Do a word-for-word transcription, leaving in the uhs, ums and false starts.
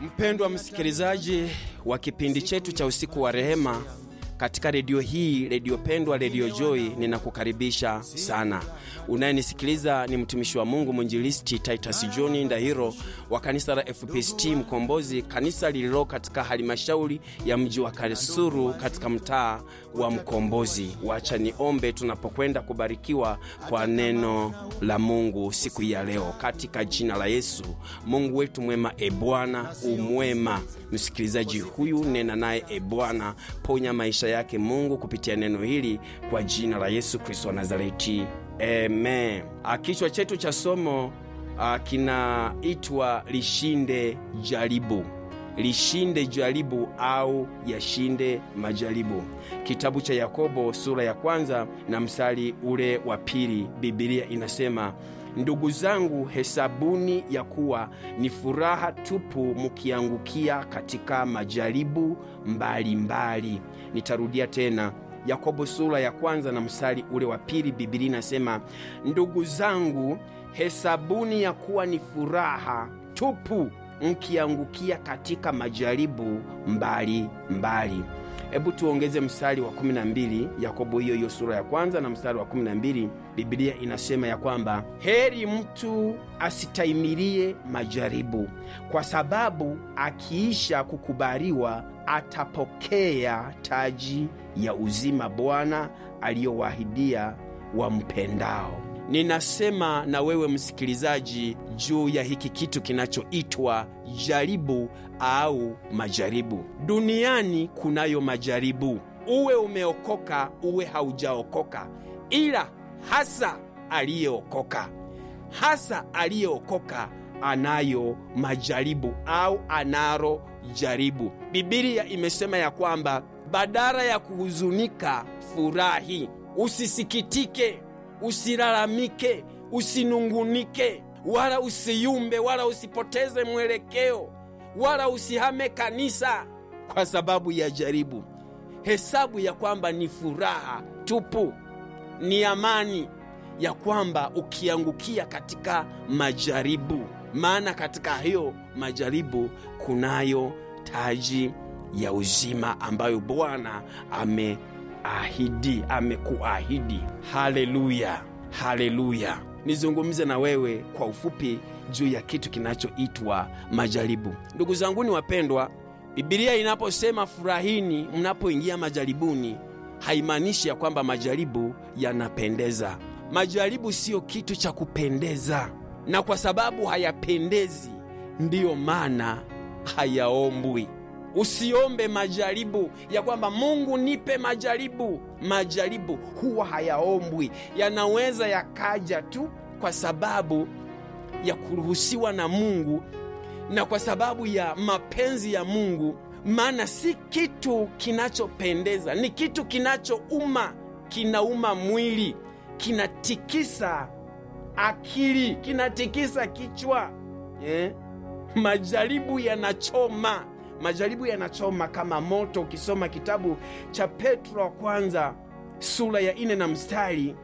Mpendwa msikilizaji wa kipindi chetu cha usiku wa rehema katika redio hii, redio pendwa, redio Joy, ninakukaribisha sana. Unayenisikiliza ni mtumishi wa Mungu mwinjilisti Titus John Ndahiro wa kanisa la F P S T Mkombozi, kanisa lililo katika halmashauri ya mji wa Kasulu katika mtaa wa Mkombozi. Wacha niombe tunapokwenda kubarikiwa kwa neno la Mungu siku ya leo katika jina la Yesu. Mungu wetu mwema, e Bwana umwema. Msikilizaji huyu nena naye, e Bwana ponya maisha yake Mungu kupitia neno hili kwa jina la Yesu Kristo wa Nazareti. Amen. Kichwa chetu cha somo uh, kinaitwa lishinde jaribu. Lishinde jaribu au yashinde majaribu. Kitabu cha Yakobo sura ya kwanza na mstari ule wa pili, Biblia inasema, ndugu zangu, hesabuni ya kuwa ni furaha tupu mkiangukia katika majaribu mbalimbali mbali. Nitarudia tena. Yakobo sura ya kwanza na mstari ule wa pili, Biblia inasema, ndugu zangu, hesabuni ya kuwa ni furaha tupu mkiangukia katika majaribu mbali mbali. Hebu tuongeze mstari wa kumi na mbili, Yakobo hiyo hiyo sura ya kwanza na mstari wa kumi na mbili. Biblia inasema ya kwamba heri mtu asitahimilie majaribu, kwa sababu akiisha kukubaliwa atapokea taji ya uzima Bwana aliyowahidia wampendao. Ninasema na wewe msikilizaji juu ya hiki kitu kinachoitwa jaribu au majaribu. Duniani kunayo majaribu, uwe umeokoka uwe haujaokoka, ila hasa aliyeokoka, hasa aliyeokoka anayo majaribu au anaro jaribu. Biblia imesema ya kwamba badala ya kuhuzunika, furahi. Usisikitike, usilalamike, usinungunike, wala usiyumbe, wala usipoteze mwelekeo, wala usihame kanisa kwa sababu ya jaribu. Hesabu ya kwamba ni furaha tupu, ni amani ya kwamba ukiangukia katika majaribu, maana katika hiyo majaribu kunayo taji ya uzima ambayo Bwana ameahidi, amekuahidi. Haleluya, haleluya. Nizungumze na wewe kwa ufupi juu ya kitu kinachoitwa majaribu. Ndugu zangu ni wapendwa, Biblia inaposema furahini mnapoingia majaribuni, haimaanishi ya kwamba majaribu yanapendeza. Majaribu sio kitu cha kupendeza, na kwa sababu hayapendezi ndiyo maana hayaombwi. Usiombe majaribu ya kwamba Mungu nipe majaribu. Majaribu huwa hayaombwi, yanaweza yakaja tu kwa sababu ya kuruhusiwa na Mungu na kwa sababu ya mapenzi ya Mungu. Maana si kitu kinachopendeza, ni kitu kinachouma, kinauma mwili, kinatikisa akili, kinatikisa kichwa. Yeah. Majaribu yanachoma. Majaribu yanachoma kama moto. Ukisoma kitabu cha Petro wa kwanza sura ya nne na mstari